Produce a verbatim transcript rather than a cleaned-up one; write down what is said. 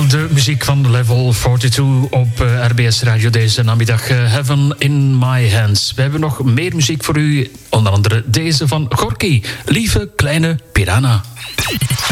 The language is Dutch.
de muziek van Level tweeënveertig op uh, R B S Radio deze namiddag. Uh, Heaven in My Hands. We hebben nog meer muziek voor u. Onder andere deze van Gorky. Lieve kleine piranha.